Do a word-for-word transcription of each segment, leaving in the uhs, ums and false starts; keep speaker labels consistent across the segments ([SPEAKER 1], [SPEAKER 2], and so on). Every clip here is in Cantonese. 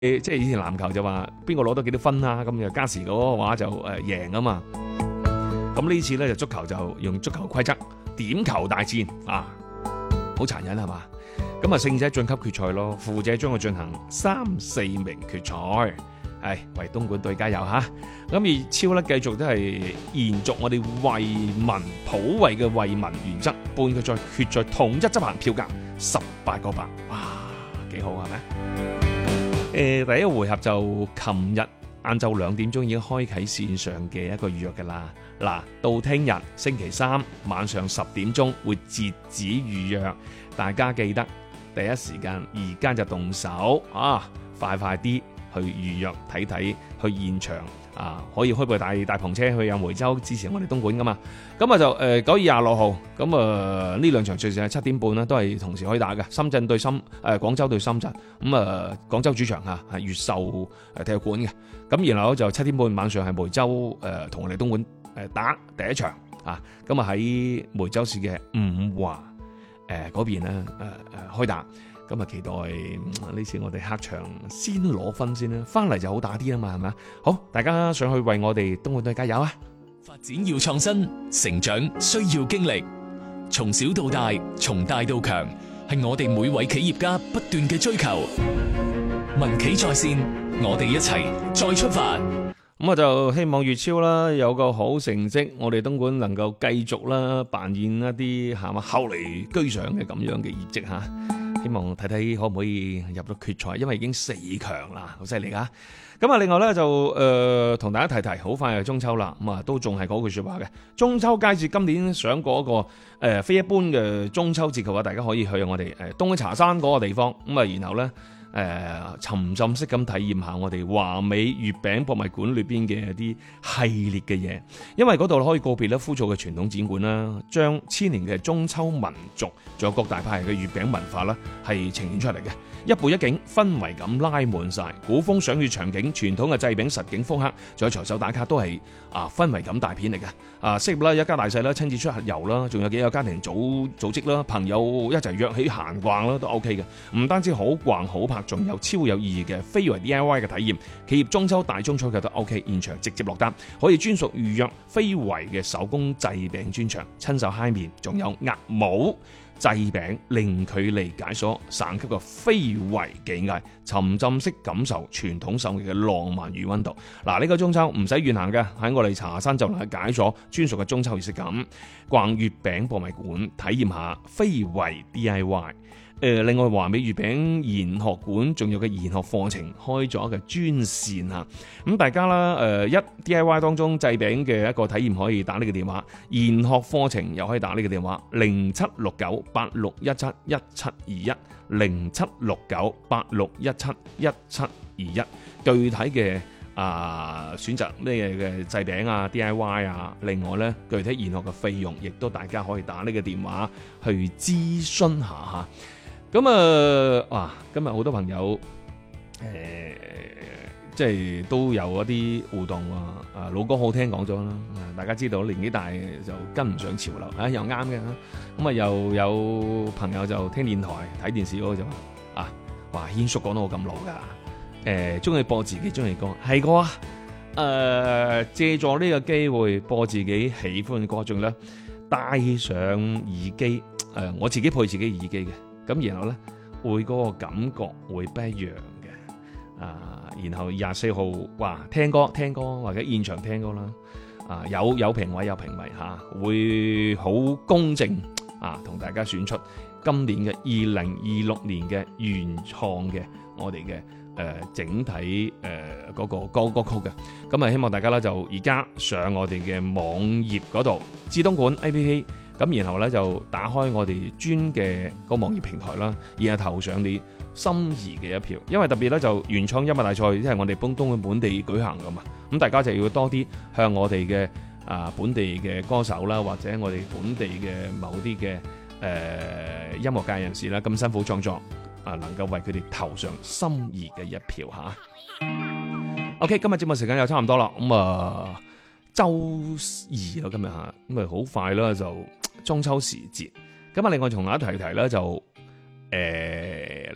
[SPEAKER 1] 即係以前籃球就話邊個攞到幾多分啊，咁就加時嗰個話就誒贏啊嘛。咁呢次咧就足球就用足球規則點球大戰啊，好殘忍係嘛？咁啊勝者晉級決賽咯，負者將會進行三四名決賽，係為東莞隊加油吓。咁而超咧繼續都係延續我哋惠民普惠嘅惠民原則，半決賽決賽統一執行，票價十八個八，哇，幾好係咪？誒，第一回合就琴日晏晝兩點鐘已經開啟線上嘅一個預約㗎啦。嗱，到聽日星期三晚上十點鐘會截止預約，大家記得第一時間而家就動手啊！快快啲去預約睇睇，去現場啊，可以開部大大篷車去有梅州支持我哋東莞噶嘛。咁啊就誒九月廿六號，咁啊呢兩場賽事係七點半啦，都係同時可以打嘅。深圳對深誒、呃、廣州對深圳，咁啊廣州主場嚇係越秀誒體育館嘅。咁然後就七點半晚上係梅州誒同、呃、我哋東莞誒打第一場啊。咁啊喺梅州市嘅五華誒嗰邊咧誒誒開打。咁啊，期待呢次我哋客場先攞分先啦，翻嚟就好打啲啊嘛，係咪啊？好，大家上去為我哋東莞隊加油啊！
[SPEAKER 2] 發展要創新，成長需要經歷，從小到大，從大到強，係我哋每位企業家不斷嘅追求。民企在線，我哋一齊再出發。
[SPEAKER 1] 咁我就希望粵超啦有個好成績，我哋東莞能夠繼續啦扮演一啲係嘛後嚟居上嘅咁樣嘅業績嚇。希望睇睇可唔可以入到決賽，因為已經四強啦，好犀利噶。咁啊，另外咧就誒同、呃、大家提提，好快就中秋啦。咁啊，都仲係嗰句說話嘅。中秋佳節今年想過一個誒、呃、非一般嘅中秋節嘅話，大家可以去我哋誒東莞茶山嗰個地方。咁啊，然後咧。誒、呃、沉浸式咁體驗下我哋華美月餅博物館裏邊嘅一啲系列嘅嘢，因為嗰度可以告別咧枯燥嘅傳統展館啦，將千年嘅中秋民族仲有各大派系嘅月餅文化啦係呈現出嚟嘅，一步一景，氛圍感拉滿晒，古風賞月場景、傳統嘅製餅實景復刻，仲有隨手打卡都係啊氛圍感大片嚟嘅。啊適合啦一家大細啦親自出行遊啦，仲有幾個家庭組組織啦，朋友一齊約起閒逛啦都 OK 嘅，唔單止好逛好拍，仲有超有意義嘅非遺 D I Y 嘅體驗，企業中秋大中秋嘅都 OK， 現場直接落單，可以專屬預約非遺嘅手工製餅專場，親手揩面，仲有壓模製餅，零距離解鎖省級嘅非遺技藝，沉浸式感受傳統手藝嘅浪漫與溫度。嗱，呢個中秋唔使遠行嘅，喺我哋茶山就能去解鎖專屬嘅中秋儀式感，逛月餅博物館，體驗下非遺 D I Y。誒，另外華美月餅研學館仲有嘅研學課程開咗嘅專線啊，咁大家啦，誒一 D I Y 當中製餅嘅一個體驗可以打呢個電話，研學課程又可以打呢個電話零七六九八六一七一七二一零七六九八六一七一七二一，具體嘅啊選擇咩嘅製餅啊 D I Y 啊，另外咧具體研學嘅費用，亦都大家可以打呢個電話去諮詢下嚇。咁啊，哇！今日好多朋友，誒、呃，即係都有一啲互動喎。啊，老歌好聽講咗啦，大家知道年紀大就跟唔上潮流，啊，又啱嘅。咁啊，又有朋友就聽電台睇電視嗰個就話，啊，哇，軒叔講到我咁老噶，誒、呃，中意播自己中意歌，係歌啊，誒、呃，借助呢個機會播自己喜歡嘅歌，仲咧戴上耳機，誒、呃，我自己配自己耳機嘅。咁然後咧，會嗰個感覺會不一樣嘅，啊，然後廿四號，哇，聽歌聽歌或者現場聽歌啦，啊，有有評委有評委嚇、啊，會好公正啊，同大家選出今年嘅二零二六年嘅原創嘅我哋嘅誒整體誒嗰、呃那個歌歌曲嘅，咁啊希望大家咧就而家上我哋嘅網頁嗰度，智東莞 A P P。咁然後咧就打開我哋專嘅個網頁平台啦，然後投上你心儀嘅一票。因為特別咧就原創音樂大賽，即係我哋東莞本地舉行噶嘛，咁大家就要多啲向我哋嘅啊本地嘅歌手啦，或者我哋本地嘅某啲嘅誒音樂界人士啦，咁辛苦創作啊，能夠為佢哋投上心儀嘅一票嚇。OK， 今日節目時間又差唔多啦，咁啊週二啦今日嚇，咁啊好快啦就中秋時節，咁啊另外同大家提提咧就誒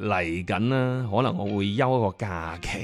[SPEAKER 1] 嚟緊啦，可能我會休一個假期。